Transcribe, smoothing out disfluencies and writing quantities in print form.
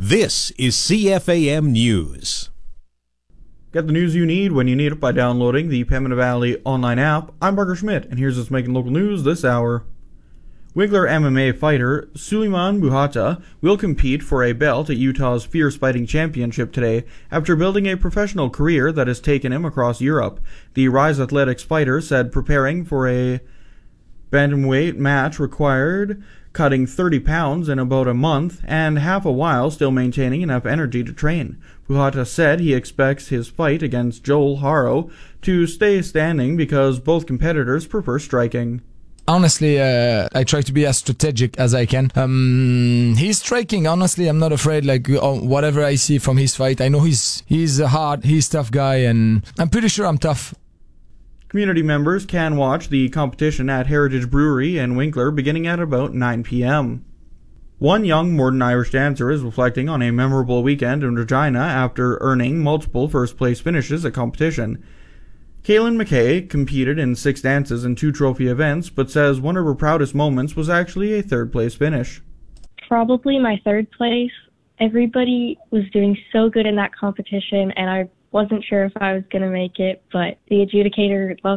This is CFAM News. Get the news you need when you need it by downloading the Pembina Valley online app. I'm Parker Schmidt, and here's what's making local news this hour. Winkler MMA fighter Sulaiman Buhata will compete for a belt at Utah's Fierce Fighting Championship today after building a professional career that has taken him across Europe. The Rise Athletics fighter said preparing for a bantamweight match required cutting 30 pounds in about a month and half a while still maintaining enough energy to train. Buhata said he expects his fight against Joel Haro to stay standing because both competitors prefer striking. Honestly, I try to be as strategic as I can. He's striking. Honestly, I'm not afraid. Whatever I see from his fight, I know he's a tough guy, and I'm pretty sure I'm tough. Community members can watch the competition at Heritage Brewery in Winkler beginning at about 9 p.m. One young Morden Irish dancer is reflecting on a memorable weekend in Regina after earning multiple first-place finishes at competition. Kaylin McKay competed in 6 dances and 2 trophy events, but says one of her proudest moments was actually a third-place finish. Probably my third place. Everybody was doing so good in that competition, and I wasn't sure if I was going to make it, but the adjudicator loved